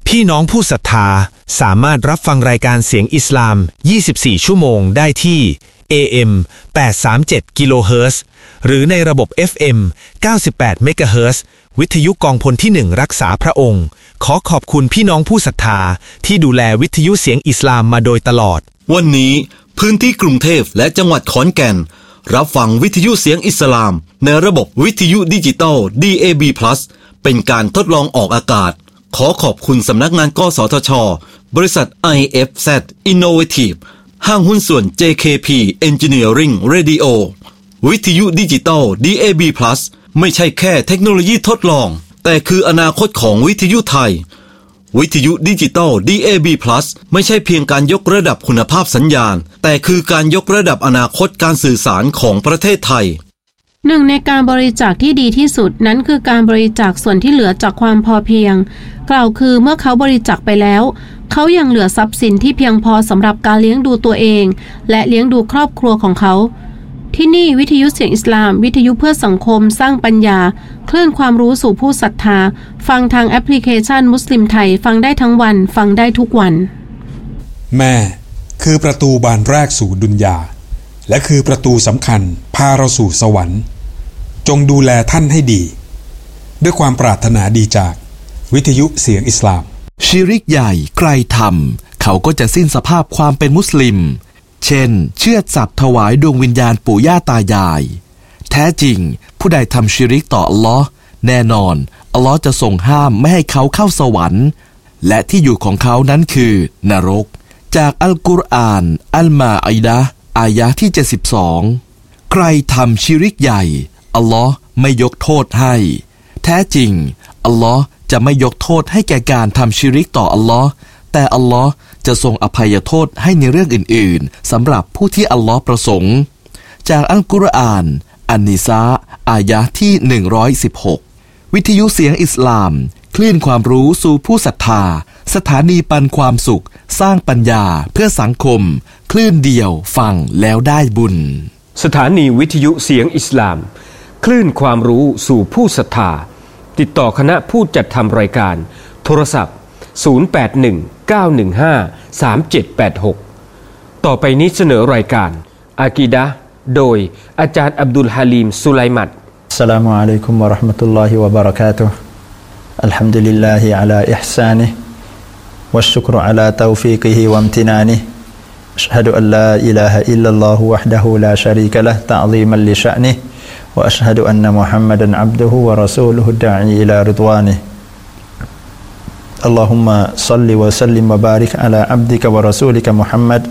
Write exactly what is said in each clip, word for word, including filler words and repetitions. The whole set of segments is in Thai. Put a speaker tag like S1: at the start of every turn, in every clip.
S1: พี่น้องผู้ศรัทธาสามารถรับฟังรายการเสียงอิสลามยี่สิบสี่ชั่วโมงได้ที่ เอ เอ็ม แปดร้อยสามสิบเจ็ด กิโลเฮิรตซ์ หรือในระบบ เอฟ เอ็ม เก้าสิบแปด เมกะเฮิรตซ์ วิทยุกองพลที่หนึ่งรักษาพระองค์ขอขอบคุณพี่น้องผู้ศรัทธาที่ดูแลวิทยุเสียงอิสลามมาโดยตลอด
S2: วันนี้พื้นที่กรุงเทพและจังหวัดขอนแก่นรับฟังวิทยุเสียงอิสลามในระบบวิทยุดิจิตอล ดี เอ บี พลัส เป็นการทดลองออกอากาศขอขอบคุณสำนักงานกสทช.บริษัท ไอ เอฟ แซด Innovative ห้างหุ้นส่วน เจ เค พี Engineering Radio วิทยุดิจิตอล ดี เอ บี พลัส ไม่ใช่แค่เทคโนโลยีทดลองแต่คืออนาคตของวิทยุไทยวิทยุดิจิตอล ดี เอ บี พลัส ไม่ใช่เพียงการยกระดับคุณภาพสัญญาณแต่คือการยกระดับอนาคตการสื่อสารของประเทศไทย
S3: หนึ่งในการบริจาคที่ดีที่สุดนั้นคือการบริจาคส่วนที่เหลือจากความพอเพียงกล่าวคือเมื่อเขาบริจาคไปแล้วเขายังเหลือทรัพย์สินที่เพียงพอสำหรับการเลี้ยงดูตัวเองและเลี้ยงดูครอบครัวของเขาที่นี่วิทยุเสียงอิสลามวิทยุเพื่อสังคมสร้างปัญญาคลื่นความรู้สู่ผู้ศรัทธาฟังทางแอปพลิเคชันมุสลิมไทยฟังได้ทั้งวันฟังได้ทุกวัน
S4: แม่คือประตูบานแรกสู่ดุนยาและคือประตูสำคัญพาเราสู่สวรรค์จงดูแลท่านให้ดีด้วยความปรารถนาดีจากวิทยุเสียงอิสลาม
S5: ชิริกใหญ่ใครทำเขาก็จะสิ้นสภาพความเป็นมุสลิมเช่นเชือดสัตว์ถวายดวงวิญญาณปู่ย่าตายายแท้จริงผู้ใดทำชิริกต่ออัลลอฮ์แน่นอนอัลลอฮ์จะทรงห้ามไม่ให้เขาเข้าสวรรค์และที่อยู่ของเขานั้นคือนรกจากอัลกุรอานอัลมาอิดะห์อายะห์ที่เจ็ดสิบสองใครทำชิริกใหญ่อัลลอฮ์ไม่ยกโทษให้แท้จริงอัลลอฮ์จะไม่ยกโทษให้แก่การทำชิริกต่ออัลลอฮ์แต่อัลลอฮ์จะทรงอภัยโทษให้ในเรื่องอื่นๆสำหรับผู้ที่อัลลอฮ์ประสงค์จากอัลกุรอานอันนิสาอายะห์ที่หนึ่งร้อยสิบหกวิทยุเสียงอิสลามคลื่นความรู้สู่ผู้ศรัทธาสถานีปันความสุขสร้างปัญญาเพื่อสังคมคลื่นเดียวฟังแล้วได้บุญ
S6: สถานีวิทยุเสียงอิสลามคลื่นความรู้สู่ผู้ศรัทธาติดต่อคณะผู้จัดทำรายการโทรศัพท์ศูนย์ แปด หนึ่ง เก้า หนึ่ง ห้า สาม เจ็ด แปด หกต่อไปนี้เสนอรายการอากีดะห์โดยอาจารย์อับดุลฮาลีมสุไลมัต
S7: อัสสลามุอะลัยกุมวะเราะห์มะตุลลอฮิวะบะเราะกาตุฮ์อัลฮัมดุลิลลาฮิอะลาอิห์ซานิฮิวัชชุกรุอะลาตอฟีกิฮิวะอิมตินานิฮิอัชฮะดุอัลลาอิลาฮะอิลลัลลอฮุวะห์ดะฮูลาชะรีกะละห์ตะอซีมันลิชะนิฮิวะอัชฮะดุอันนะมุฮัมมัดันอับดุฮุวะรอซูลุฮุดดาอีอิลาริฎวานิฮิاللهم صل وسلم وبارك على عبدك ورسولك محمد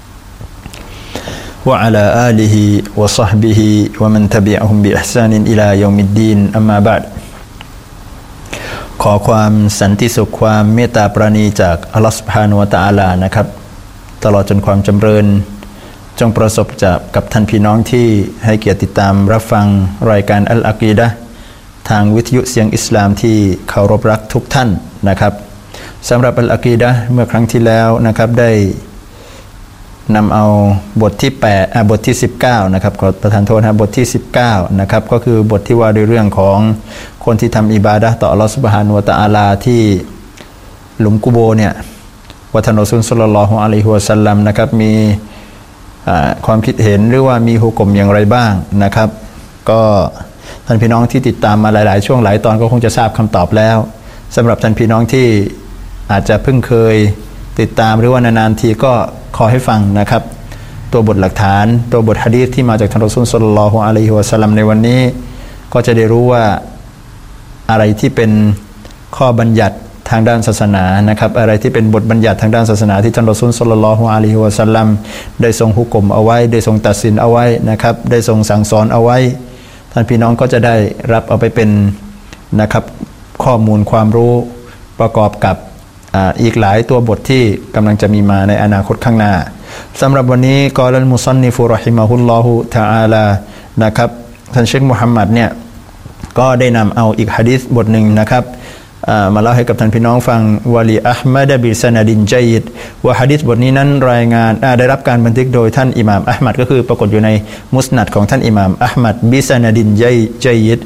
S7: وعلى آله وصحبه ومن تبعهم بإحسان إلى يوم الدين أما بعد ขอความสันติสุขความเมตตาปราณีจากอัลเลาะห์ซุบฮานะฮูวะตะอาลานะครับตลอดจนความจำเริญจงประสบจากกับท่านพี่น้องที่ให้เกียรติติดตามรับฟังรายการอัลอากีดะห์ทางวิทยุเสียงอิสลามที่เคารพรักทุกท่านนะครับสำหรับอัลอากีดะห์เมื่อครั้งที่แล้วนะครับได้นำเอาบทที่แปดอ่ะบทที่สิบเก้านะครับขอประทานโทษนะบทที่สิบเก้านะครับก็คือบทที่ว่าด้วยเรื่องของคนที่ทำอิบาดะห์ต่ออัลเลาะห์ซุบฮานะฮูวะตะอาลาที่หลุมกุโบร์เนี่ยว่าท่านรอซูลศ็อลลัลลอฮุอะลัยฮิวะซัลลัมนะครับมีความคิดเห็นหรือว่ามีหุกมอย่างไรบ้างนะครับก็ท่านพี่น้องที่ติดตามมาหลายๆช่วงหลายตอนก็คงจะทราบคำตอบแล้วสำหรับท่านพี่น้องที่อาจจะเพิ่งเคยติดตามหรือว่านานๆทีก็ขอให้ฟังนะครับตัวบทหลักฐานตัวบทหะดีษที่มาจากท่านรอซูลศ็อลลัลลอฮุอะลัยฮิวะซัลลัมในวันนี้ก็จะได้รู้ว่าอะไรที่เป็นข้อบัญญัติทางด้านศาสนานะครับอะไรที่เป็นบทบัญญัติทางด้านศาสนาที่ท่านรอซูลศ็อลลัลลอฮุอะลัยฮิวะซัลลัมได้ทรงหุกมเอาไว้ได้ทรงตัดสินเอาไว้นะครับได้ทรงสั่งสอนเอาไว้ท่านพี่น้องก็จะได้รับเอาไปเป็นนะครับข้อมูลความรู้ประกอบกับ อ่า อีกหลายตัวบทที่กำลังจะมีมาในอนาคตข้างหน้าสำหรับวันนี้กอลัลมุซันนิฟุรอฮิมะฮุลลอฮุตะอาลานะครับท่านเชคมุฮัมมัดเนี่ยก็ได้นำเอาอีกหะดีษบทหนึ่งนะครับมาเล่าให้กับท่านพี่น้องฟังวะลีอะห์มัดบิซะนะดินญัยดว่าหะดีษบทนี้นั้นรายงานได้รับการบันทึกโดยท่านอิหม่ามอะห์มัดก็คือปรากฏอยู่ในมุสนัดของท่านอิหม่ามอะห์มัดบิซะนะดินญัยด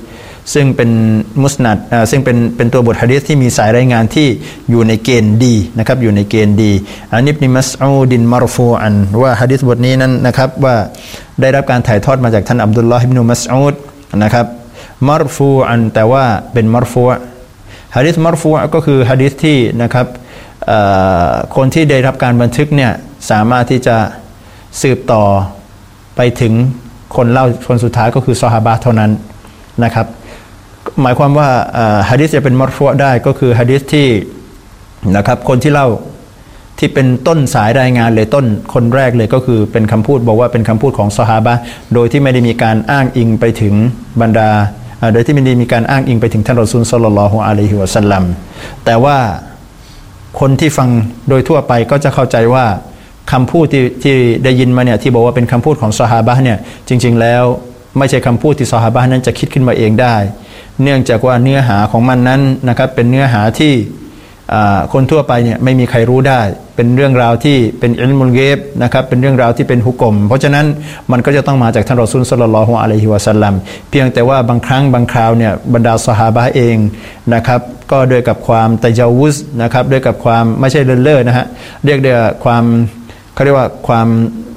S7: ซึ่งเป็นมุสนัดซึ่งเป็นเป็นตัวบทหะดีษที่มีสายรายงานที่อยู่ในเกณฑ์ดีนะครับอยู่ในเกณฑ์ดีอันอิบนุมัสอูดมารฟูอันว่าหะดีษบทนี้นั้นนะครับว่าได้รับการถ่ายทอดมาจากท่านอับดุลลอฮ์อิบนุมัสอูดนะครับมารฟูอันแต่ว่าเป็นมารฟูหะดีษมารฟูก็คือหะดีษที่นะครับคนที่ได้รับการบันทึกเนี่ยสามารถที่จะสืบต่อไปถึงคนเล่าคนสุดท้ายก็คือซอฮาบะห์เท่านั้นนะครับหมายความว่าหะดีษจะเป็นมัรฟูอ์ได้ก็คือหะดีษที่นะครับคนที่เล่าที่เป็นต้นสายรายงานเลยต้นคนแรกเลยก็คือเป็นคำพูดบอกว่าเป็นคำพูดของซอฮาบะห์โดยที่ไม่ได้มีการอ้างอิงไปถึงบรรดาโดยที่ไม่ได้มีการอ้างอิงไปถึงท่านรอซูลศ็อลลัลลอฮุอะลัยฮิวะซัลลัมแต่ว่าคนที่ฟังโดยทั่วไปก็จะเข้าใจว่าคำพูดที่ที่ได้ยินมาเนี่ยที่บอกว่าเป็นคำพูดของซอฮาบะห์เนี่ยจริงๆแล้วไม่ใช่คำพูดที่ซอฮาบะห์นั้นจะคิดขึ้นมาเองได้เนื่องจากว่าเนื้อหาของมันนั้นนะครับเป็นเนื้อหาที่คนทั่วไปเนี่ยไม่มีใครรู้ได้เป็นเรื่องราวที่เป็นอิลมุลเกบนะครับเป็นเรื่องราวที่เป็นฮุกมเพราะฉะนั้นมันก็จะต้องมาจากท่านรอซูลศ็อลลัลลอฮุอะลัยฮิวะซัลลัมเพียงแต่ว่าบางครั้งบางคราวเนี่ยบรรดาซอฮาบะห์เองนะครับก็ด้วยกับความตะญาวุซนะครับด้วยกับความไม่ใช่เลินเล่อนะฮะเรียกด้วยความเขาเรียกว่าความ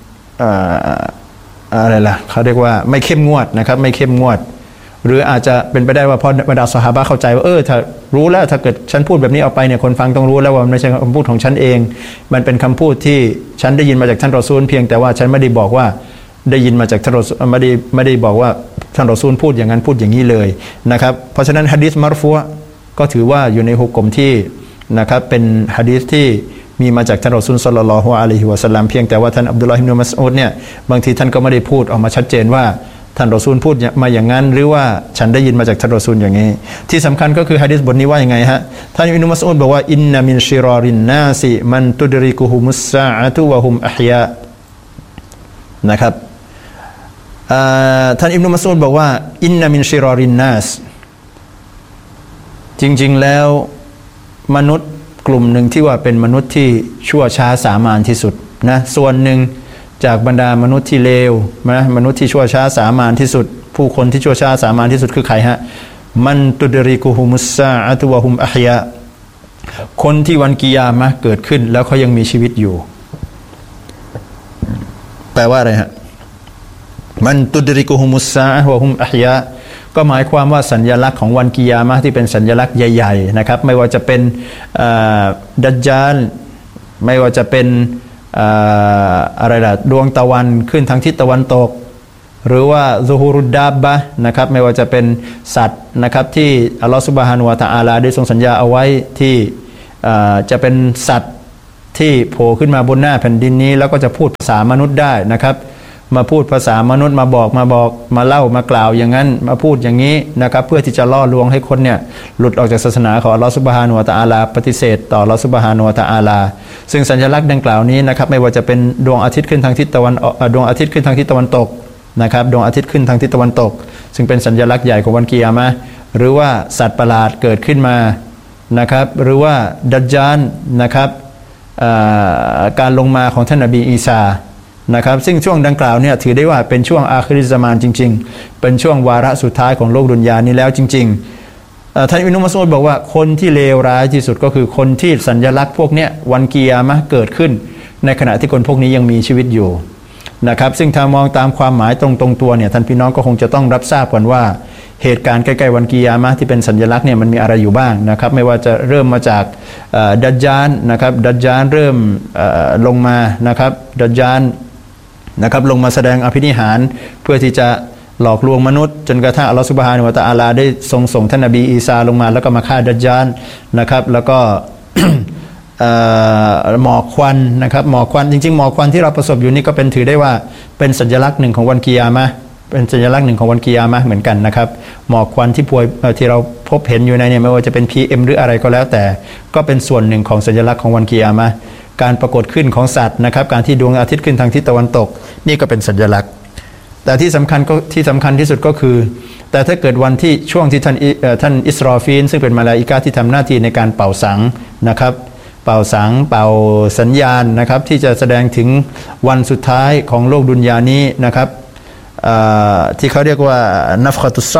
S7: อะไรล่ะเขาเรียกว่าไม่เข้มงวดนะครับไม่เข้มงวดหรืออาจจะเป็นไปได้ว่าพอบรรดาซอฮาบะห์เข้าใจว่าเออถ้ารู้แล้วถ้าเกิดฉันพูดแบบนี้ออกไปเนี่ยคนฟังต้องรู้แล้วว่ามันไม่ใช่คำพูดของฉันเองมันเป็นคำพูดที่ฉันได้ยินมาจากท่านรอซูลเพียงแต่ว่าฉันไม่ได้บอกว่าได้ยินมาจากท่านรอซูลไม่ได้ไม่ได้บอกว่าท่านรอซูลพูดอย่างนั้นพูดอย่างนี้เลยนะครับเพราะฉะนั้นหะดีษมัรฟูอ์ก็ถือว่าอยู่ในฮุกมที่นะครับเป็นหะดีษที่มีมาจากท่านรอซูลศ็อลลัลลอฮุอะลัยฮิวะซัลลัมเพียงแต่ว่าท่านอับดุลลอฮ์อิบนุมัสอูดเนี่ยบางทีท่านก็ไม่ได้พูดออกมาชัดเจนว่าท่านรอซูลพูดมาอย่างนั้นหรือว่าฉันได้ยินมาจากท่านรอซูลอย่างนี้ที่สำคัญก็คือหะดีษบทนี้ว่ายังไงฮะท่านอิบนุมัสอูดบอกว่าอินนะมินชิรอรินนาซิมันตุดริกุฮุมุสซาอะตุวะฮุมอะฮยานะครับท่านอิบนุมัสอูดบอกว่าอินนะมินชิรอรินนาสจริงๆแล้วมนุษย์กลุ่มหนึ่งที่ว่าเป็นมนุษย์ที่ชั่วช้าสามานที่สุดนะส่วนหนึ่งจากบรรดามนุษย์ที่เลวนะมนุษย์ที่ชั่วช้าสามานที่สุดผู้คนที่ชั่วช้าสามานที่สุดคือใครฮะมันตุดริกุฮุมุสซาอะตุวะฮุมอะฮยาคนที่วันกิยามะห์เกิดขึ้นแล้วเขายังมีชีวิตอยู่แปลว่าอะไรฮะมันตุดริกุฮุมุสซาอะฮ์วะฮุมอะฮยาก็หมายความว่าสัญลักษณ์ของวันกิยามะห์ที่เป็นสัญลักษณ์ใหญ่ๆนะครับไม่ว่าจะเป็นดัจญาลไม่ว่าจะเป็นอะไรล่ะดวงตะวันขึ้นทางทิศตะวันตกหรือว่าซุฮูรุดดาบบะนะครับไม่ว่าจะเป็นสัตว์นะครับที่อัลลอฮฺซุบฮานะฮูวะตะอาลาได้ทรงสัญญาเอาไว้ที่จะเป็นสัตว์ที่โผล่ขึ้นมาบนหน้าแผ่นดินนี้แล้วก็จะพูดภาษามนุษย์ได้นะครับมาพูดภาษามนุษย์มาบอกมาบอกมาเล่ามากล่าวอย่างนั้นมาพูดอย่างนี้นะครับเพื่อที่จะล่อลวงให้คนเนี่ยหลุดออกจากศาสนาของอัลลอฮฺซุบฮานะฮูวะตะอาลาปฏิเสธต่ออัลลอฮฺซุบฮานะฮูวะตะอาลาซึ่งสัญลักษณ์ดังกล่าวนี้นะครับไม่ว่าจะเป็นดวงอาทิตย์ขึ้นทางทิศตะวันออกดวงอาทิตย์ขึ้นทางทิศตะวันตกนะครับดวงอาทิตย์ขึ้นทางทิศตะวันตกซึ่งเป็นสัญลักษณ์ใหญ่ของวันกิยามะห์หรือว่าสัตว์ประหลาดเกิดขึ้นมานะครับหรือว่าดัจญาลนะครับการลงมาของท่านนบีอีสานะครับซึ่งช่วงดังกล่าวเนี่ยถือได้ว่าเป็นช่วงอาคิริซะมานจริงๆเป็นช่วงวาระสุดท้ายของโลกดุนยานี้แล้วจริงๆท่านอิบนุมัสอูดบอกว่าคนที่เลวร้ายที่สุดก็คือคนที่สัญลักษณ์พวกเนี้ยวันกิยามะห์เกิดขึ้นในขณะที่คนพวกนี้ยังมีชีวิตอยู่นะครับซึ่งถ้ามองตามความหมายตรงตรงตัวเนี่ยท่านพี่น้องก็คงจะต้องรับทราบก่อนว่าเหตุการณ์ใกล้ๆวันกิยามะห์ที่เป็นสัญลักษณ์เนี่ยมันมีอะไรอยู่บ้างนะครับไม่ว่าจะเริ่มมาจากดัจญาลนะครับดัจญาลเริ่มลงมานะครับดัจญาลนะครับลงมาแสดงอภินิหารเพื่อที่จะหลอกลวงมนุษย์จนกระทั่งอัลลอฮฺซุบฮานะฮูวะตะอาลาได้ทรงส่งท่านนบีอีสาลงมาแล้วก็มาฆ่าดัจญาลนะครับแล้วก็ หมอกควันนะครับหมอกควันจริงๆหมอกควันที่เราประสบอยู่นี่ก็เป็นถือได้ว่าเป็นสัญลักษณ์หนึ่งของวันกิยามะห์เป็นสัญลักษณ์หนึ่งของวันกิยามะห์เหมือนกันนะครับหมอกควันที่พวยที่เราพบเห็นอยู่ในเนี่ยไม่ว่าจะเป็น พี เอ็ม หรืออะไรก็แล้วแต่ก็เป็นส่วนหนึ่งของสัญลักษณ์ของวันกิยามะห์การปรากฏขึ้นของสัตว์นะครับการที่ดวงอาทิตย์ขึ้นทางทิศตะวันตกนี่ก็เป็นสัญลักษณ์แต่ที่สำคัญก็ที่สำคัญที่สุดก็คือแต่ถ้าเกิดวันที่ช่วงที่ท่านท่านอิสรอฟีลซึ่งเป็นมลาอิกะฮ์ที่ทำหน้าที่ในการเป่าสังนะครับเป่าสังเป่าสัญญาณนะครับที่จะแสดงถึงวันสุดท้ายของโลกดุนยานี้นะครับที่เขาเรียกว่านัฟคตุสซอก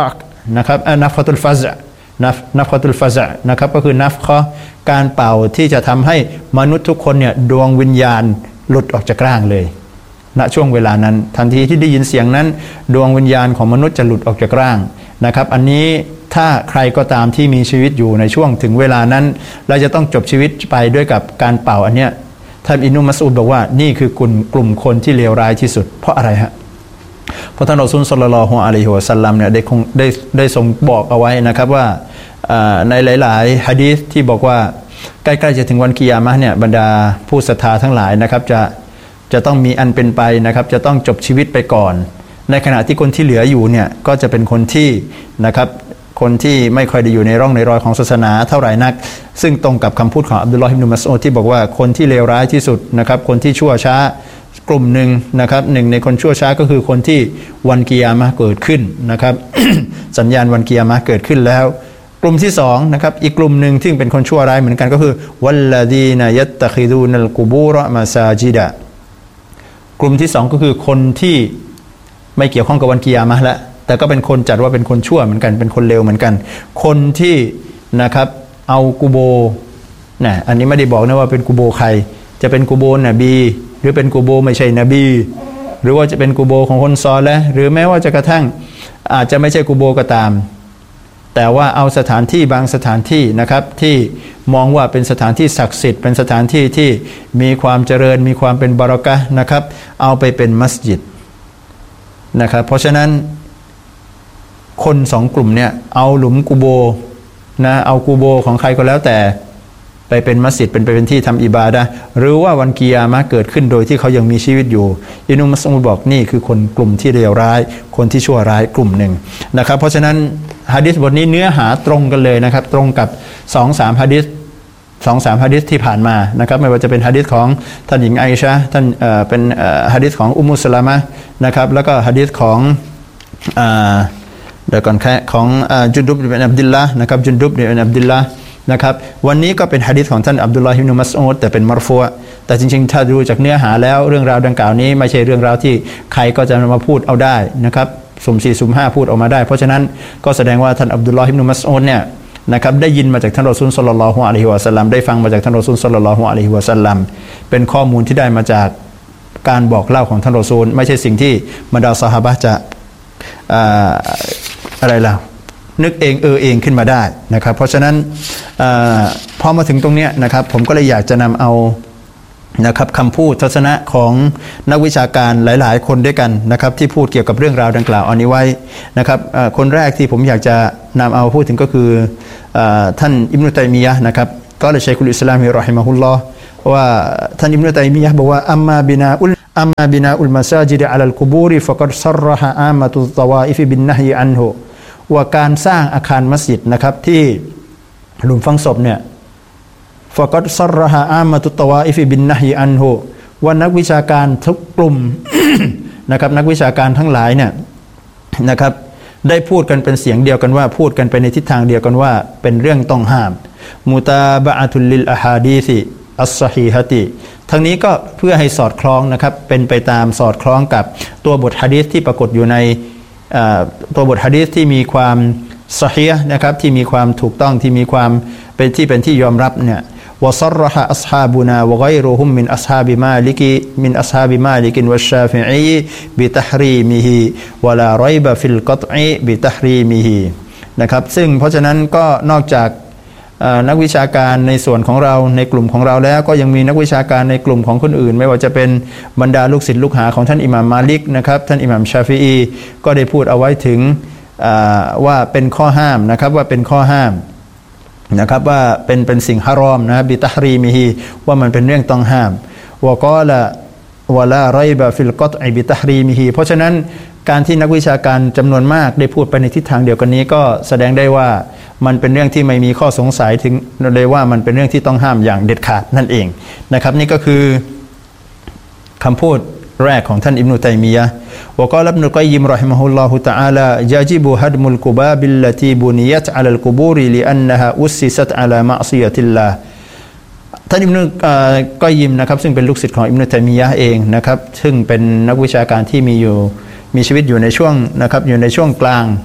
S7: นะครับนัฟคอตุลฟาซะนัฟนัฟคอตุลฟาซะนะครับก็คือนัฟคอการเป่าที่จะทำให้มนุษย์ทุกคนเนี่ยดวงวิญญาณหลุดออกจากร่างเลยณช่วงเวลานั้นทันทีที่ได้ยินเสียงนั้นดวงวิญญาณของมนุษย์จะหลุดออกจากร่างนะครับอันนี้ถ้าใครก็ตามที่มีชีวิตอยู่ในช่วงถึงเวลานั้นเราจะต้องจบชีวิตไปด้วยกับการเป่าอันเนี้ยท่านอิบนุมัสอูดบอกว่านี่คือกลุ่มกลุ่มคนที่เลวร้ายที่สุดเพราะอะไรฮะเพราะท่านรอซูลศ็อลลัลลอฮุอะลัยฮิวะซัลลัมเนี่ยได้คงได้ได้ทรงบอกเอาไว้นะครับว่าในหลายๆหะดีษที่บอกว่าใกล้ๆจะถึงวันกิยามะห์เนี่ยบรรดาผู้ศรัทธาทั้งหลายนะครับจะจะต้องมีอันเป็นไปนะครับจะต้องจบชีวิตไปก่อนในขณะที่คนที่เหลืออยู่เนี่ยก็จะเป็นคนที่นะครับคนที่ไม่ค่อยได้อยู่ในร่องในรอยของศาสนาเท่าไหร่นักซึ่งตรงกับคำพูดของอับดุลลอฮ์ อิบนุมัสอูดที่บอกว่าคนที่เลวร้ายที่สุดนะครับคนที่ชั่วช้ากลุ่มหนึ่งนะครับหนึ่งในคนชั่วช้าก็คือคนที่วันกิยามะห์เกิดขึ้นนะครับ สัญญาณวันกิยามะห์เกิดขึ้นแล้วกลุ่มที่สองนะครับอีกกลุ่มหนึ่งที่เป็นคนชั่วร้ายเหมือนกันก็คือวัลลดีนยัตตะคิดูนัลกุบูรมาซาจิดะกลุ่มที่สองก็คือคนที่ไม่เกี่ยวข้องกับวันกิยามะห์ละแต่ก็เป็นคนจัดว่าเป็นคนชั่วเหมือนกันเป็นคนเลวเหมือนกันคนที่นะครับเอากุโบนะอันนี้ไม่ได้บอกนะว่าเป็นกุโบใครจะเป็นกุโบนบีหรือเป็นกุโบไม่ใช่นบีหรือว่าจะเป็นกุโบของคนซอและหรือแม้ว่าจะกระทั่งอาจจะไม่ใช่กุโบก็ตามแต่ว่าเอาสถานที่บางสถานที่นะครับที่มองว่าเป็นสถานที่ศักดิ์สิทธิ์เป็นสถานที่ที่มีความเจริญมีความเป็นบารอกะห์นะครับเอาไปเป็นมัสยิดนะครับเพราะฉะนั้นคนสองกลุ่มเนี่ยเอาหลุมกุโบนะเอากุโบของใครก็แล้วแต่ไปเป็นมัสยิดเป็นไปเป็นที่ทำอิบาดะห์หรือว่าวันกิยามะห์เกิดขึ้นโดยที่เขายังมีชีวิตอยู่อิบนุมัสอูดบอกนี่คือคนกลุ่มที่เลวร้ายคนที่ชั่วร้ายกลุ่มหนึ่งนะครับเพราะฉะนั้นหะดีษบทนี้เนื้อหาตรงกันเลยนะครับตรงกับ สองถึงสาม หะดีษ สองถึงสาม หะดีษที่ผ่านมานะครับไม่ว่าจะเป็นหะดีษของท่านหญิงไอชะห์ท่านเอ่อเป็นเอ่อหะดีษของอุมมุสลามะห์นะครับแล้วก็หะดีษของอ่าเดี๋ยวก่อนแค่ของจุนดุบบินอับดุลละห์นะครับจุนดุบบินอับดุลละห์นะครับวันนี้ก็เป็นหะดีษของท่านอับดุลลอฮ์ อิบนุมัสอูดแต่เป็นมัรฟูอะห์แต่จริงๆถ้าดูจากเนื้อหาแล้วเรื่องราวดังกล่าวนี้ไม่ใช่เรื่องราวที่ใครก็จะมาพูดเอาได้นะครับสุ่มสี่สุ่มห้าพูดออกมาได้เพราะฉะนั้นก็แสดงว่าท่านอับดุลลอฮ์ อิบนุมัสอูดเนี่ยนะครับได้ยินมาจากท่านรอซูลศ็อลลัลลอฮุอะลัยฮิวะซัลลัมได้ฟังมาจากท่านรอซูลศ็อลลัลลอฮุอะลัยฮิวะซัลลัมเป็นข้อมูลที่ได้มาจากการบอกเล่าของท่านรอซูลไม่ใช่สิ่งที่บรรดาซอฮาบะห์จะอ่าอะไรล่ะนึกเองเออเองขึ้นมาได้นะครับเพราะฉะนั้นอพอมาถึงตรงนี้นะครับผมก็เลยอยากจะนำเอานะครับคำพูดทัศนะของนักวิชาการหลายๆคนด้วยกันนะครับที่พูดเกี่ยวกับเรื่องราวดังกล่าวอันนี้ไว้นะครับคนแรกที่ผมอยากจะนำเอาพูดถึงก็คือท่านอิบนุตัยมียะห์นะครับก็เลยชัยคุลอิสลามรอฮิมะฮุลลอฮ์ว่าท่านอิบนุตัยมียะห์บอกว่าอัมมาบินาอุลอัมมาบินาอุลมัสาจิดอะลัลกุบูริฟะกัดซัรรฮะอามะตุตตาวาอิฟบินนะฮีอันฮุว่าการสร้างอาคารมัสยิดนะครับที่หลุมฝังศพเนี่ยฟะกัดซัรรฮะอามะตุตตาวาอิฟบินนะฮีอันฮุว่านักวิชาการทุกกลุ่ม นะครับนักวิชาการทั้งหลายเนี่ยนะครับได้พูดกันเป็นเสียงเดียวกันว่าพูดกันไปในทิศทางเดียวกันว่าเป็นเรื่องต้องห้ามมุตาบะอะตุลลิลอะฮาดีซิอัสซอฮีฮะติทั้งนี้ก็เพื่อให้สอดคล้องนะครับเป็นไปตามสอดคล้องกับตัวบทหะดีษที่ปรากฏอยู่ในตัวบทหะดีษที่มีความซอฮีฮ์นะครับที่มีความถูกต้องที่มีความเป็นที่เป็นที่ยอมรับเนี่ยวะซัรรฮะอัศฮาบุนาวะฆอยรุฮุมมินอัศฮาบิมาลิกิมินอัศฮาบิมาลิกินวัชชาฟิอีบิตัฮรีมิฮิวะลารอยบะฟิลกัตอิบิตัฮรีมิฮินะครับซึ่งเพราะฉะนั้นก็นอกจากนักวิชาการในส่วนของเราในกลุ่มของเราแล้วก็ยังมีนักวิชาการในกลุ่มของคนอื่นไม่ว่าจะเป็นบรรดาลูกศิษย์ลูกหาของท่านอิหม่ามมาลิกนะครับท่านอิหม่ามชาฟิอีก็ได้พูดเอาไว้ถึงว่าเป็นข้อห้ามนะครับว่าเป็นข้อห้ามนะครับว่าเป็นเป็นสิ่งฮารอมนะบิตัฮรีมิฮิว่ามันเป็นเรื่องต้องห้ามวะกอละวะลารอยบะฟิลกัตอิบิตัฮรีมิฮิเพราะฉะนั้นการที่นักวิชาการจำนวนมากได้พูดไปในทิศทางเดียวกันนี้ก็แสดงได้ว่ามันเป็นเรื่องที่ไม่มีข้อสงสัยถึงเลยว่ามันเป็นเรื่องที่ต้องห้ามอย่างเด็ดขาดนั่นเองนะครับนี่ก็คือคำพูดแรกของท่านอิบนุตัยมียะห์วะกอละอิบนุลกอยยิมรอฮิมะฮุลลอฮุตะอาลายะญิบุฮัดมุลกุบาบิลลตีบุนิยัตอะลัลกุบูริลิอันนะฮาอุสซิซัตอะลามะอซิยะติลลาห์ท่านอิบนุกอยยิมนะครับซึ่งเป็นลูกศิษย์ของอิบนุตัยมียะห์เองนะครับซึ่งเป็นนักวิชาการที่มีอยู่มีชีวิตอยู่ในช่วงนะครับอยู่ในช่วงกลาง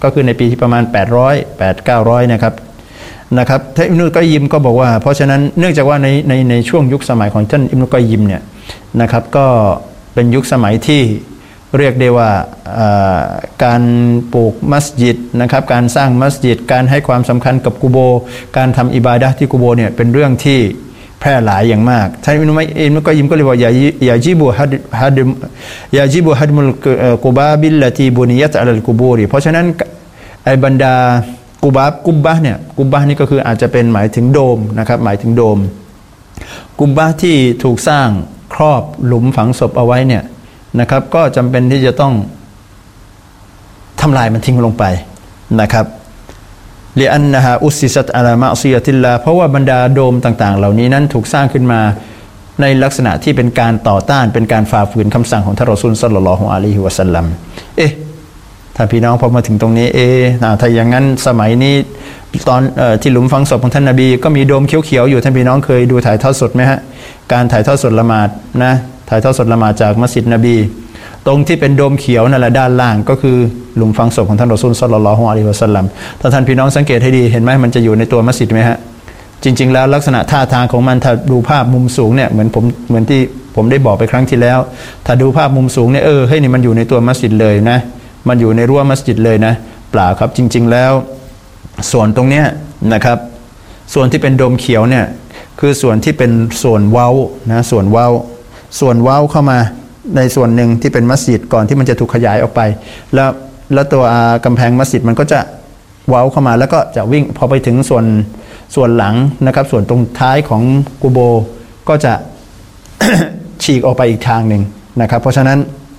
S7: ก็คือในปีที่ประมาณแปดร้อย แปด เก้าร้อยนะครับนะครับท่านอิบนุลกอยยิมก็บอกว่าเพราะฉะนั้นเนื่องจากว่าในในในช่วงยุคสมัยของท่านอิบนุลกอยยิมเนี่ยนะครับก็เป็นยุคสมัยที่เรียกได้ว่าการปลูกมัสยิดนะครับการสร้างมัสยิดการให้ความสำคัญกับกุโบการทำอิบาดะห์ที่กุโบเนี่ยเป็นเรื่องที่แพร่หลายอย่างมากท่านอิบนุอิบนุกอยยิมก็เลยว่าอย่าอย่าจิบุฮัดฮัดอย่าจิบุฮัดมุลกุบาบิลลตีบุนิยัตอะลัลกุบูริเพราะฉะนั้นไอ้บรรดากุบาบกุบบะเนี่ยกุบบะนี่ก็คืออาจจะเป็นหมายถึงโดมนะครับหมายถึงโดมกุบบะที่ถูกสร้างครอบหลุมฝังศพเอาไว้เนี่ยนะครับก็จำเป็นที่จะต้องทำลายมันทิ้งลงไปนะครับลิอันนะฮะอุสซิซัตอะลามะอซิยะติลลาห์เพราะว่าบรรดาโดมต่างๆเหล่านี้นั้นถูกสร้างขึ้นมาในลักษณะที่เป็นการต่อต้านเป็นการฝ่าฝืนคำสั่งของท่านรอซูลศ็อลลัลลอฮุอะลัยฮิวะซัลลัมเอ๊ะถ้าพี่น้องพอมาถึงตรงนี้เอ๊ะถ้าอย่างนั้นสมัยนี้ตอนเอ่อที่หลุมฝังศพของท่านนบีก็มีโดมเขียวๆอยู่ท่านพี่น้องเคยดูถ่ายทอดสดไหมฮะการถ่ายทอดสดละหมาดนะถ่ายทอดสดละหมาดจากมัสยิดนบีตรงที่เป็นโดมเขียวนั่นแหละด้านล่างก็คือหลุมฝังศพของท่านรอซูลศ็อลลัลลอฮุอะลัยฮิวะซัลลัมถ้าท่านพี่น้องสังเกตให้ดีเห็นไหมมันจะอยู่ในตัวมัสยิดไหมฮะจริงๆแล้วลักษณะท่าทางของมันถ้าดูภาพมุมสูงเนี่ยเหมือนผมเหมือนที่ผมได้บอกไปครั้งที่แล้วถ้าดูภาพมุมสูงเนี่ยเออเฮ้ยนี่มันอยู่ในตัวมัสยิดเลยนะมันอยู่ในรั้วมัสยิดเลยนะเปล่าครับจริงๆแล้วส่วนตรงเนี้ยนะครับส่วนที่เป็นโดมเขียวเนี่ยคือส่วนที่เป็นส่วนเว้านะส่วนเว้าส่วนเว้าเข้ามาในส่วนหนึ่งที่เป็นมัสยิดก่อนที่มันจะถูกขยายออกไปแล้วแล้วตัวกำแพงมัสยิดมันก็จะเว้าเข้ามาแล้วก็จะวิ่งพอไปถึงส่วนส่วนหลังนะครับส่วนตรงท้ายของกุโบก็จะ ฉีกออกไปอีกทางหนึ่งนะครับเพราะฉะนั้น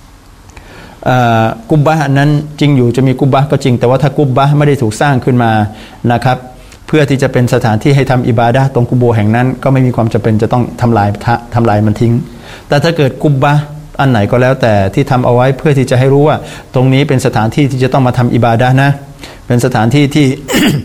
S7: กุบบะห์นั้นจริงอยู่จะมีกุบบะห์ก็จริงแต่ว่าถ้ากุบบะห์ไม่ได้ถูกสร้างขึ้นมานะครับเพื่อที่จะเป็นสถานที่ให้ทำอิบาดะห์ตรงกุโบแห่งนั้นก็ไม่มีความจำเป็นจะต้องทำลายทำลายมันทิ้งแต่ถ้าเกิดกุบบะห์อันไหนก็แล้วแต่ที่ทำเอาไว้เพื่อที่จะให้รู้ว่าตรงนี้เป็นสถานที่ที่จะต้องมาทำอิบาดะห์นะเป็นสถานที่ที่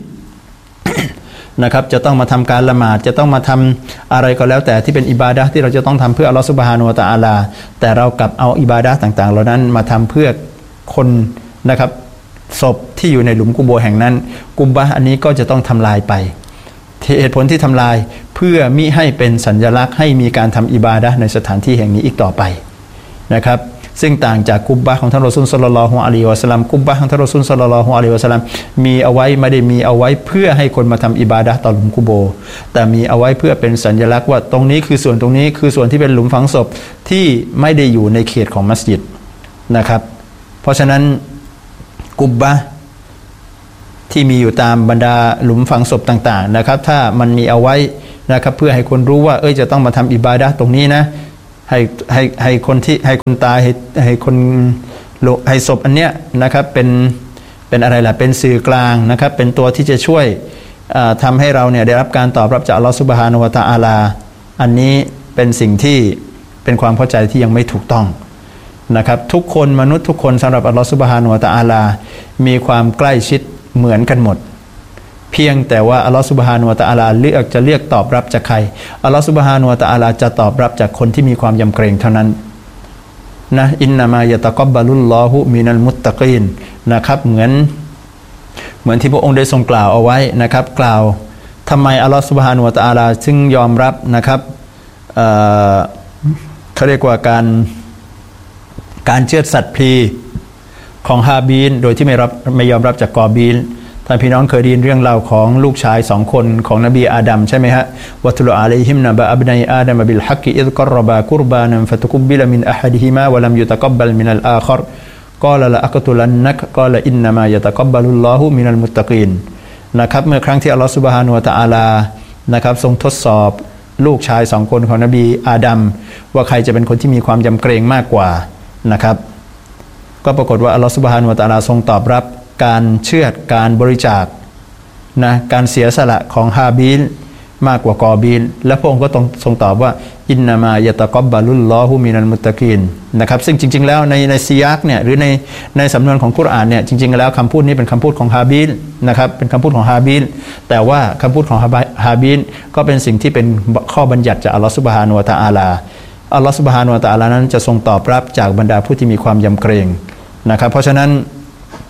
S7: นะครับจะต้องมาทำการละหมาดจะต้องมาทำอะไรก็แล้วแต่ที่เป็นอิบาดะห์ที่เราจะต้องทำเพื่ออัลลอฮฺซุบฮานะฮูวะตะอาลาแต่เรากลับเอาอิบาดะห์ต่างๆเหล่านั้นมาทำเพื่อคนนะครับศพที่อยู่ในหลุมกุโบแห่งนั้นกุบบะห์อันนี้ก็จะต้องทำลายไปเหตุผลที่ทำลายเพื่อมิให้เป็นสัญลักษณ์ให้มีการทำอิบาดะห์ในสถานที่แห่งนี้อีกต่อไปนะครับซึ่งต่างจากกุบบะห์ของท่านรอซูลศ็อลลัลลอฮุอะลัยฮิวะซัลลัมกุบบะห์ของท่านรอซูลศ็อลลัลลอฮุอะลัยฮิวะซัลลัมมีเอาไว้ไม่ได้มีเอาไว้เพื่อให้คนมาทำอิบาดะห์ต่อหลุมกุโบแต่มีเอาไว้เพื่อเป็นสัญลักษณ์ว่าตรงนี้คือส่วนตรงนี้คือส่วนที่เป็นหลุมฝังศพที่ไม่ได้อยู่ในเขตของมัสยิดนะครับเพราะฉะนั้นกุบบะห์ที่มีอยู่ตามบรรดาหลุมฝังศพต่างๆนะครับถ้ามันมีเอาไว้นะครับเพื่อให้คนรู้ว่าเอ้ยจะต้องมาทำอิบาดะห์ตรงนี้นะให้ให้ให้คนที่ให้คนตายให้ให้คนให้ศพอันเนี้ยนะครับเป็นเป็นอะไรล่ะเป็นสื่อกลางนะครับเป็นตัวที่จะช่วยทำให้เราเนี่ยได้รับการตอบรับจากอัลลอฮฺซุบฮานะฮูวะตะอาลาอันนี้เป็นสิ่งที่เป็นความเข้าใจที่ยังไม่ถูกต้องนะครับทุกคนมนุษย์ทุกคนสำหรับอัลลอฮฺซุบฮานะฮูวะตะอาลามีความใกล้ชิดเหมือนกันหมดเพียงแต่ว่าอัลลอฮฺซุบฮานะฮูวะตะอาลาเลือกจะเรียกตอบรับจากใครอัลลอฮฺซุบฮานะฮูวะตะอาลาจะตอบรับจากคนที่มีความยำเกรงเท่านั้นนะอินนามายะตะกับบะลุลลอฮุมินัลมุตตะกีนนะครับเหมือนเหมือนที่พระองค์ได้ทรงกล่าวเอาไว้นะครับกล่าวทำไมอัลลอฮฺซุบฮานะฮูวะตะอาลาจึงยอมรับนะครับเอ่อเขาเรียกว่าการการเชือดสัตว์พลีของฮาบีลโดยที่ไม่รับไม่ยอมรับจากกอบีลท่านพี่น้องเคยได้ยินเรื่องราวของลูกชายสองคนของนบีอาดัมใช่ไหมฮะวัตุลอะลัยฮิมนะบะอับนัยอาดัมบิลฮักกิอิซกรรบากุรบานันฟะตุกุบบิลมินอะฮัดิฮิมาวะลัมยุตะกับบะลมินัลอาครกอละละอักตุลันนักกอละอินนามายะตะกับบะลุลลอฮุมินัลมุตตะกีนนะครับเมื่อครั้งที่อัลลอฮฺซุบฮานะฮูวะตะอาลานะครับทรงทดสอบลูกชายสองคนของนบีอาดัมว่าใครจะเป็นคนที่มีความยำเกรงมากกว่านะครับก็ปรากฏว่าอัลลอฮฺซุบฮานะฮูวะตะอาลาทรงตอบรับการเชือดการบริจาคนะการเสียสละของฮาบีลมากกว่ากอบีลและพระองค์ก็ต้องทรงตอบว่าอินนามายะตะกับบะลุลลอฮุมินัลมุตตะกีนนะครับซึ่งจริงๆแล้วในในซียักเนี่ยหรือในในสำนวนของกุรอานเนี่ยจริงๆแล้วคำพูดนี้เป็นคำพูดของฮาบีลนะครับเป็นคำพูดของฮาบีลแต่ว่าคำพูดของฮาบีลก็เป็นสิ่งที่เป็นข้อบัญญัติจากอัลลอฮฺซุบฮานะฮูวะตะอาลาอัลลอฮฺซุบฮานะฮูวะตะอาลานั้นจะทรงตอบรับจากบรรดาผู้ที่มีความยำเกรงนะครับเพราะฉะนั้น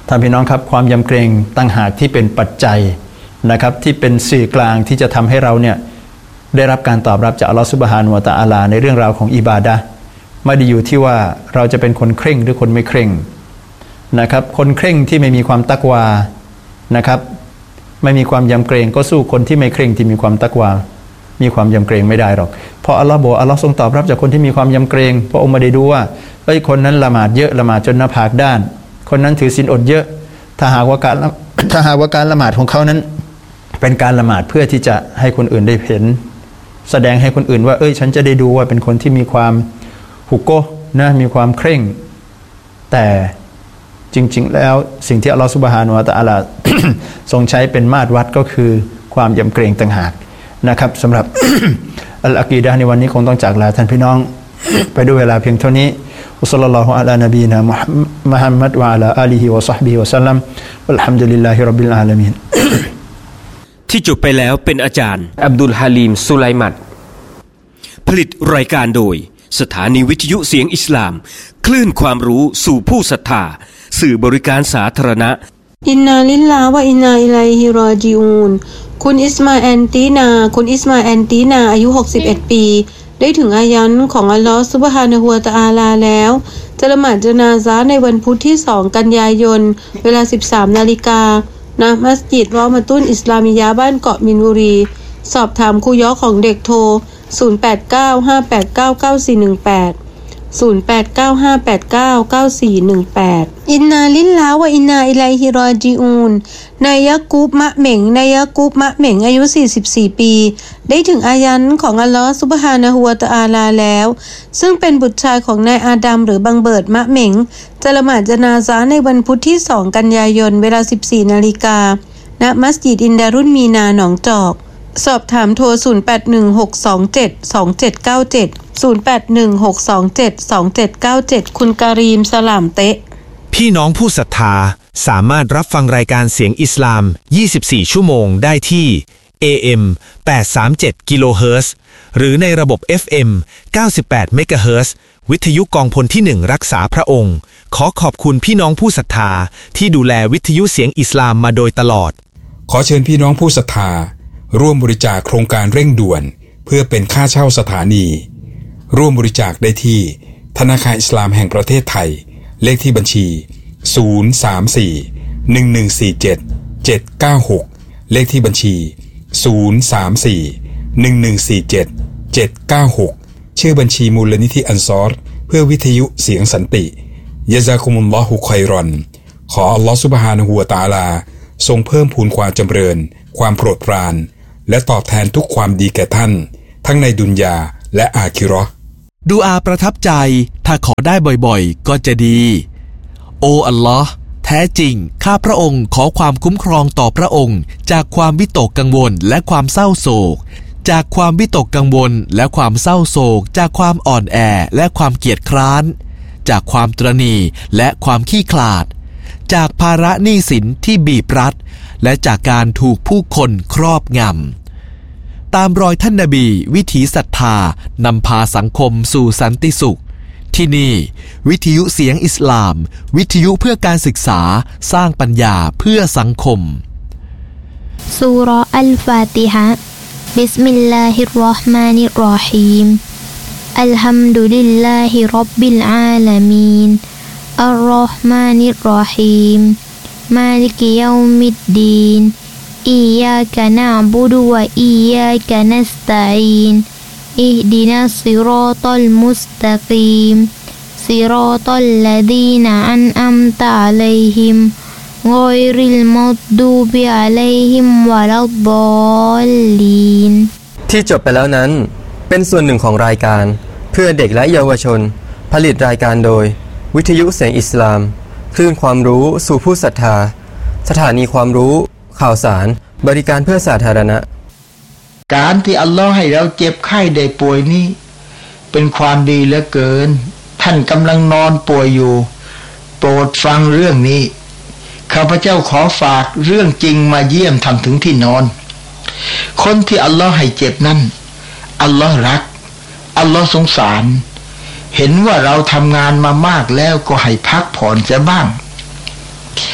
S7: ท่านพี่น้องครับความยำเกรงตั้งหากที่เป็นปัจจัยนะครับที่เป็นสื่อกลางที่จะทำให้เราเนี่ยได้รับการตอบรับจากอัลลอฮฺซุบฮานะฮูวะตะอาลาในเรื่องราวของอิบาดะห์ไม่ได้อยู่ที่ว่าเราจะเป็นคนเคร่งหรือคนไม่เคร่งนะครับคนเคร่งที่ไม่มีความตักวานะครับไม่มีความยำเกรงก็สู้คนที่ไม่เคร่งที่มีความตักวามีความยำเกรงไม่ได้หรอกเพราะอัลลอฮ์บอกอัลลอฮ์ทรงตอบรับจากคนที่มีความยำเกรงพระองค์ไม่ได้ดูว่าเอ้ยคนนั้นละหมาดเยอะละหมาดจนหน้าผากด้านคนนั้นถือศีลอดเยอะถ้าหากว่าการถ้าหากว่าการละหมาดของเขานั้นเป็นการละหมาดเพื่อที่จะให้คนอื่นได้เห็นแสดงให้คนอื่นว่าเอ้ยฉันจะได้ดูว่าเป็นคนที่มีความหุกโกนะมีความเคร่งแต่จริงๆแล้วสิ่งที่อัลลอฮฺซุบฮานะฮูวะตะอาลา ทรงใช้เป็นมาตรวัดก็คือความยำเกรงต่างหากนะครับสำหรับ อัลอากีดะห์ในวันนี้คงต้องจากลาท่านพี่น้อง ไปด้วยเวลาเพียงเท่านี้วะศ็อลลัลลอฮุอะลานบีนะมุฮัมมัดวะอะลาอาลีฮิวะศอฮบิฮิวะซัลลัมวัลฮัมดุลิลลาฮิร็อบบิลอาลามีน
S6: ที่จบไปแล้วเป็นอาจารย์อับดุลฮาลีมสุไลมัดผลิตรายการโดยสถานีวิทยุเสียงอิสลามคลื่นความรู้สู่ผู้ศรัทธาสื่อบริการสาธารณะ
S3: อินนาลิลลาฮ์วะอินนาอิลัยฮิรอญิอูนคุณอิสมาแอนตีนาคุณอิสมาแอนตีนาอายุหกสิบเอ็ดปีได้ถึงอายันของอัลลอฮฺซุบฮานะฮูวะตะอาลาแล้วจะละหมาดญะนาซะห์ในวันพุธที่สองกันยายนเวลา สิบสามนาฬิกา ณ มัสยิดรอมะตุนอิสลามิยะห์บ้านเกาะมินบุรีสอบถามครูย้อของเด็กโทรศูนย์ แปด เก้า ห้า แปด เก้า เก้า สี่ หนึ่ง แปด ศูนย์ แปด เก้า ห้า แปด เก้า เก้า สี่ หนึ่ง แปดอินนาลิลลาฮ์วะอินนาอิลัยฮิรอญิอูนนายยะกูบมะเหม่งนายยะกูบมะเหม่งอายุสี่สิบสี่ปีได้ถึงอายันของอัลลอฮฺซุบฮานะฮูวะตะอาลาแล้วซึ่งเป็นบุตรชายของนายอาดัมหรือบังเบิดมะเหม่งจะละหมาดญะนาซะห์ในวันพุธที่สองกันยายนเวลา สิบสี่นาฬิกา ณ มัสยิดอินดารุนมีนาหนองจอกสอบถามโทรศูนย์ แปด หนึ่ง หก สอง เจ็ด สอง เจ็ด เก้า เจ็ด ศูนย์ แปด หนึ่ง หก สอง เจ็ด สอง เจ็ด เก้า เจ็ดคุณการีมสลามเตะ
S1: พี่น้องผู้ศรัทธาสามารถรับฟังรายการเสียงอิสลามยี่สิบสี่ชั่วโมงได้ที่ เอ เอ็ม แปด สาม เจ็ด กิโลเฮิรตซ์หรือในระบบ เอฟ เอ็ม เก้าสิบแปด เมกะเฮิรตซ์วิทยุกองพลที่หนึ่งรักษาพระองค์ขอขอบคุณพี่น้องผู้ศรัทธาที่ดูแลวิทยุเสียงอิสลามมาโดยตลอด
S4: ขอเชิญพี่น้องผู้ศรัทธาร่วมบริจาคโครงการเร่งด่วนเพื่อเป็นค่าเช่าสถานีร่วมบริจาคได้ที่ธนาคารอิสลามแห่งประเทศไทยเลขที่บัญชีศูนย์ สาม สี่ หนึ่ง หนึ่ง สี่ เจ็ด เจ็ด เก้า หกเลขที่บัญชีศูนย์ สาม สี่ หนึ่ง หนึ่ง สี่ เจ็ด เจ็ด เก้า หกชื่อบัญชีมูลนิธิอันซอรเพื่อวิทยุเสียงสันติยะซากุมุลลอฮุค็อยรอนขออัลลอฮฺซุบฮานะฮูวะตะอาลาทรงเพิ่มพูนความจำเริญความโปรดปรานและตอบแทนทุกความดีแก่ท่านทั้งในดุนยาและอาคิเราะห์
S5: ดูอาประทับใจถ้าขอได้บ่อยๆก็จะดีโอ้อัลลอฮ์แท้จริงข้าพระองค์ขอความคุ้มครองต่อพระองค์จากความวิตกกังวลและความเศร้าโศกจากความวิตกกังวลและความเศร้าโศกจากความอ่อนแอและความเกียจคร้านจากความตระหนี่และความขี้ขลาดจากภาระหนี้สินที่บีบรัดและจากการถูกผู้คนครอบงำตามรอยท่านนบีวิถีศรัทธานำพาสังคมสู่สันติสุขที่นี่วิทยุเสียงอิสลามวิทยุเพื่อการศึกษาสร้างปัญญาเพื่อสังคม
S8: ซูเราะห์อัลฟาติฮะห์บิสมิลลาฮิรเราะห์มานิรเราะฮีมอัลฮัมดุลิลลาฮิร็อบบิลอาลามีนอัรเราะห์มานิรเราะฮีมมาลิกิยออมิดดีนอิยากะนะอ์บุดุวะอิยากะนัสตะอีนอิห์ดินัสศิรอตัลมุสตะกีมศิรอตัลลดีนอันอัมตะอะลัยฮิมฆอยริลมัฆดูบิอะลัยฮิมวะลัฎอลลีน
S9: ที่จบไปแล้วนั้นเป็นส่วนหนึ่งของรายการเพื่อเด็กและเยาวชนผลิตรายการโดยวิทยุเสียงอิสลามคลื่นความรู้สู่ผู้ศรัทธาสถานีความรู้ข่าวสารบริการเพื่อสาธารณะ
S10: การที่อัลลอฮ์ให้เราเจ็บไข้ได้ป่วยนี้เป็นความดีเหลือเกินท่านกำลังนอนป่วยอยู่โปรดฟังเรื่องนี้ข้าพเจ้าขอฝากเรื่องจริงมาเยี่ยมทำถึงที่นอนคนที่อัลลอฮ์ให้เจ็บนั้นอัลลอฮ์รักอัลลอฮ์สงสารเห็นว่าเราทำงานมามากแล้วก็ให้พักผ่อนเสียบ้าง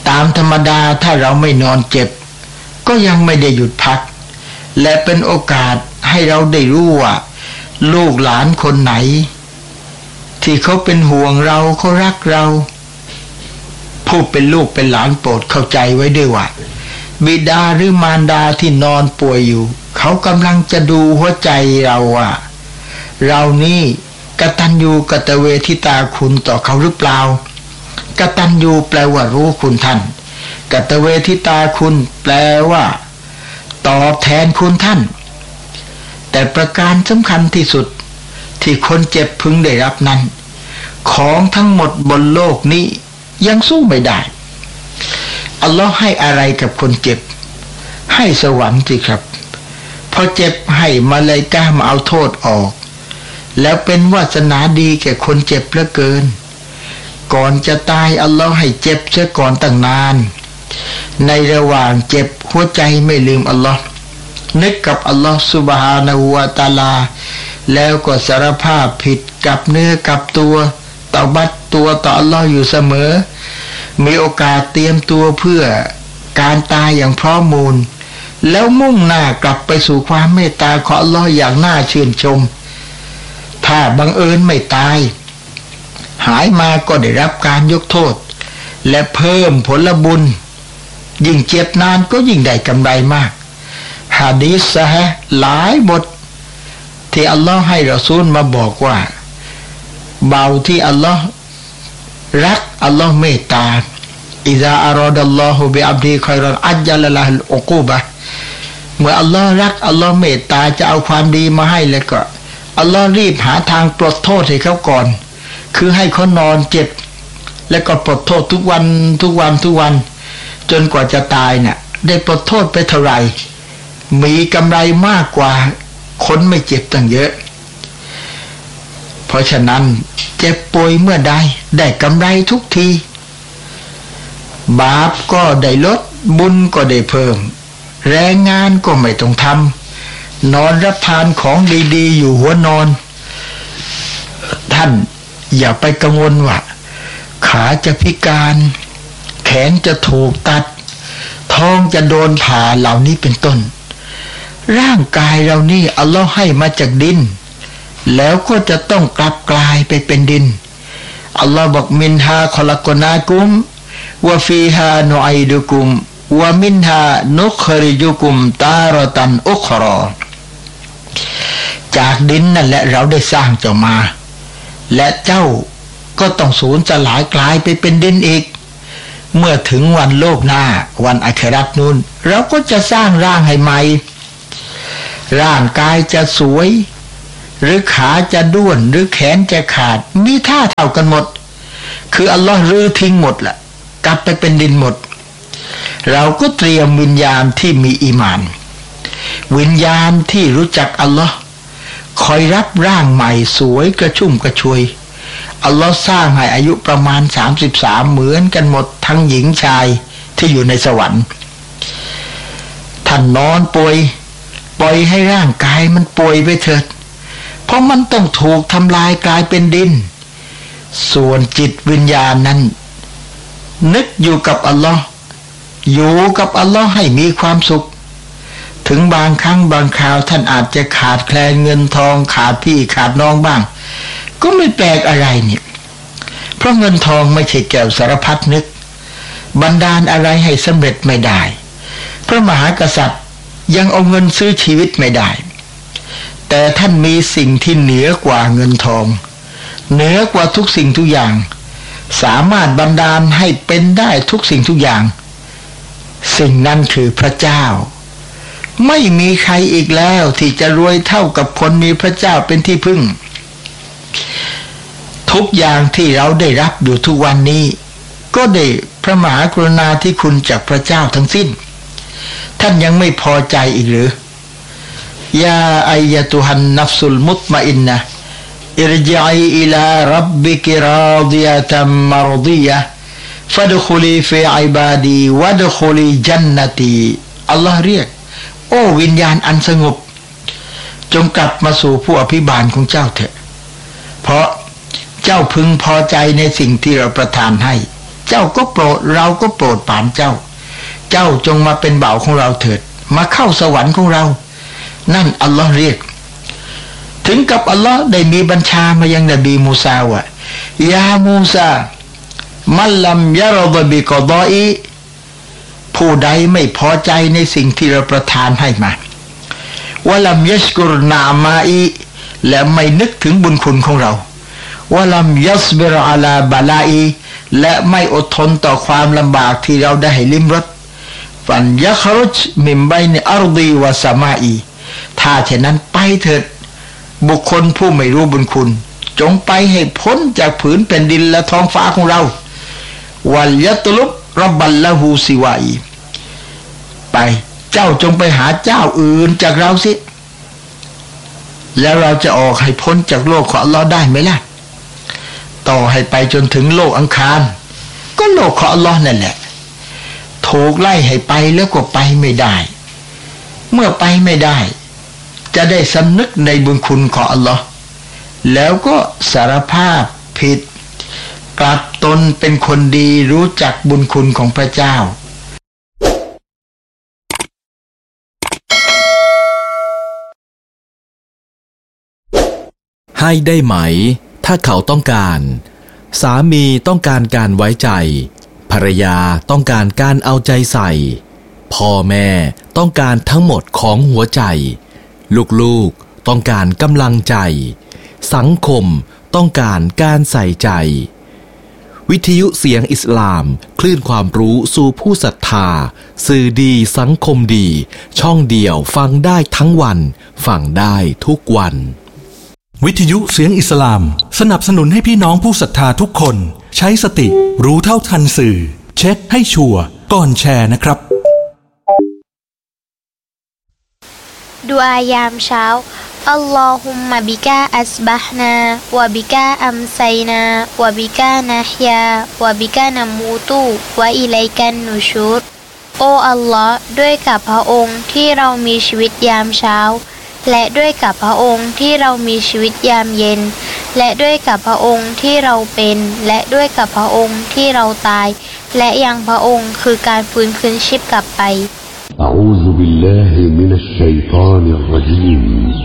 S10: ตามธรรมดาถ้าเราไม่นอนเจ็บก็ยังไม่ได้หยุดพักและเป็นโอกาสให้เราได้รู้ว่าลูกหลานคนไหนที่เขาเป็นห่วงเราเขารักเราผู้เป็นลูกเป็นหลานโปรดเข้าใจไว้ด้วยว่าบิดาหรือมารดาที่นอนป่วยอยู่เขากำลังจะดูหัวใจเราว่าเรานี่กตัญญูกตเวทิตาคุณต่อเขาหรือเปล่ากตัญญูแปลว่ารู้คุณท่านกตเวทิตาคุณแปลว่าตอบแทนคุณท่านแต่ประการสำคัญที่สุดที่คนเจ็บพึงได้รับนั้นของทั้งหมดบนโลกนี้ยังสู้ไม่ได้อัลลอฮ์ให้อะไรกับคนเจ็บให้สวรรค์สิครับพอเจ็บให้มาลาอิกะฮ์มาเอาโทษออกแล้วเป็นวาสนาดีแก่คนเจ็บเหลือเกินก่อนจะตายอัลลอฮ์ให้เจ็บเสียก่อนตั้งนานในระหว่างเจ็บหัวใจไม่ลืมอัลลอฮ์นึกกับอัลลอฮ์ซุบฮานะฮูวะตะอาลาแล้วก็สารภาพผิดกับเนื้อกับตัวตอบัตตัวต่ออัลลอฮ์อยู่เสมอมีโอกาสเตรียมตัวเพื่อการตายอย่างพร้อมมูลแล้วมุ่งหน้ากลับไปสู่ความเมตตาของอัลลอฮ์อย่างน่าชื่นชมถ้าบังเอิญไม่ตายหายมาก็ได้รับการยกโทษและเพิ่มผลบุญยิ่งเจ็บนานก็ยิ่งได้กำไรมากหะดีษซะฮะหลายบทที่อัลลอฮ์ให้รอซูลมาบอกว่าเบาที่อัลลอฮ์รักอัลลอฮ์เมตตาอิซาอารอดัลลอฮุบิอับดีคอยรอนอัจญะละละฮุลอุกูบะเมื่ออัลลอฮ์รักอัลลอฮ์เมตตาจะเอาความดีมาให้แล้วก็อัลลอฮ์รีบหาทางปลดโทษให้เขาก่อนคือให้เขานอนเจ็บแล้วก็ปลดโทษทุกวันทุกวันทุกวันจนกว่าจะตายเนี่ยได้ปลดโทษไปเท่าไหร่มีกำไรมากกว่าคนไม่เจ็บตั้งเยอะเพราะฉะนั้นเจ็บป่วยเมื่อใดได้กำไรทุกทีบาปก็ได้ลดบุญก็ได้เพิ่มแรงงานก็ไม่ต้องทำนอนรับทานของดีๆอยู่หัวนอนท่านอย่าไปกังวลว่าขาจะพิการแขนจะถูกตัดท้องจะโดนผ่าเหล่านี้เป็นต้นร่างกายเรานี่อัลลอฮ์ให้มาจากดินแล้วก็จะต้องกลับกลายไปเป็นดินอัลลอฮ์บอกมินฮาคอลักนากุมวะฟีฮานุอิดุกุมวะมินฮานุคริจุกุมตารตันอุครอจากดินนั่นแหละเราได้สร้างเจ้ามาและเจ้าก็ต้องสูญสลายกลายไปเป็นดินอีกเมื่อถึงวันโลกหน้าวันอาคิเราะห์นู้นเราก็จะสร้างร่างให้ใหม่ร่างกายจะสวยหรือขาจะด้วนหรือแขนจะขาดมีท่าเท่ากันหมดคืออัลลอฮ์รื้อทิ้งหมดแหละกลับไปเป็นดินหมดเราก็เตรียมวิญญาณที่มีอีหม่านวิญญาณที่รู้จักอัลลอฮ์คอยรับร่างใหม่สวยกระชุ่มกระชวยอัลลอฮ์สร้างให้อายุประมาณสามสิบสามเหมือนกันหมดทั้งหญิงชายที่อยู่ในสวรรค์ท่านนอนป่วยปล่อยให้ร่างกายมันป่วยไปเถิดเพราะมันต้องถูกทำลายกลายเป็นดินส่วนจิตวิญญาณนั้นนึกอยู่กับอัลลอฮ์อยู่กับอัลลอฮ์ให้มีความสุขถึงบางครั้งบางคราวท่านอาจจะขาดแคลนเงินทองขาดพี่ขาดน้องบ้างก็ไม่แปลกอะไรเนี่ยเพราะเงินทองไม่ใช่แก้วสารพัดนึกบันดาลอะไรให้สำเร็จไม่ได้พระมหากษัตริย์ยังเอาเงินซื้อชีวิตไม่ได้แต่ท่านมีสิ่งที่เหนือกว่าเงินทองเหนือกว่าทุกสิ่งทุกอย่างสามารถบันดาลให้เป็นได้ทุกสิ่งทุกอย่างสิ่งนั้นคือพระเจ้าไม่มีใครอีกแล้วที่จะรวยเท่ากับคนมีพระเจ้าเป็นที่พึ่งทุกอย่างที่เราได้รับอยู่ทุกวันนี้ก็ได้พระมหากรุณาธิคุณจากพระเจ้าทั้งสิ้นท่านยังไม่พอใจอีกหรือยาอัยยะตุฮันนัฟสุลมุตมะอินนะอิรจิอิอิลารับบิกิราดิยะตัมมารดิยะฟัดคุลีฟีอิบาดีวัดคุลีจันนตีอัลลอฮ์เรียกโอ้วิญญาณอันสงบจงกลับมาสู่ผู้อภิบาลของเจ้าเถอะเพราะเจ้าพึงพอใจในสิ่งที่เราประทานให้เจ้าก็โปรดเราก็โปรดปรานเจ้าเจ้าจงมาเป็นบ่าวของเราเถิดมาเข้าสวรรค์ของเรานั่นอัลลอฮ์เรียกถึงกับอัลลอฮ์ได้มีบัญชามายังนบีมูซาว่ายามูซามัลลัมยะรฎบิกอฎออีผู้ใดไม่พอใจในสิ่งที่เราประทานให้มาวะลัมยัชกุรนามาอีและไม่นึกถึงบุญคุณของเราวะลัมยัสบิรอะลาบาลาอีและไม่อดทนต่อความลำบากที่เราได้ให้ลิ้มรสฟันยัครุจมิมไบนอัรฎีวะสมาอีถ้าเช่นนั้นไปเถิดบุคคลผู้ไม่รู้บุญคุณจงไปให้พ้นจากผืนแผ่นดินและท้องฟ้าของเราวัลยัตลุบร็อบบัลละฮูซิวาอีไปเจ้าจงไปหาเจ้าอื่นจากเราสิแล้วเราจะออกให้พ้นจากโลกของอัลลอฮ์ได้ไหมล่ะต่อให้ไปจนถึงโลกอังคารก็โลกของอัลลอฮ์นั่นแหละถูกไล่ให้ไปแล้วก็ไปไม่ได้เมื่อไปไม่ได้จะได้สำนึกในบุญคุณของอัลลอฮ์แล้วก็สารภาพผิดกลับตนเป็นคนดีรู้จักบุญคุณของพระเจ้า
S5: ให้ได้ไหมถ้าเขาต้องการสามีต้องการการไว้ใจภรรยาต้องการการเอาใจใส่พ่อแม่ต้องการทั้งหมดของหัวใจลูกๆต้องการกำลังใจสังคมต้องการการใส่ใจวิทยุเสียงอิสลามคลื่นความรู้สู่ผู้ศรัทธาสื่อดีสังคมดีช่องเดียวฟังได้ทั้งวันฟังได้ทุกวัน
S11: วิทยุเสียงอิสลามสนับสนุนให้พี่น้องผู้ศรัทธาทุกคนใช้สติรู้เท่าทันสื่อเช็คให้ชัวร์ก่อนแชร์นะครับ
S8: ดุอายามเช้าอัลลอฮุมมะบิกาอัสบะฮ์นาวะบิกาอัมไซนาวะบิกานะฮยาวะบิกานามูตุวะอิลัยกันนุชูรโออัลลอฮ์ด้วยกับพระองค์ที่เรามีชีวิตยามเช้าและด้วยกับพระองค์ที่เรามีชีวิตยามเย็นและด้วยกับพระองค์ที่เราเป็นและด้วยกับพระองค์ที่เราตายและยังพระองค์คือการฟื้นคืนชีพกลับไป
S12: أعوذ بالله من الشيطان الرجيم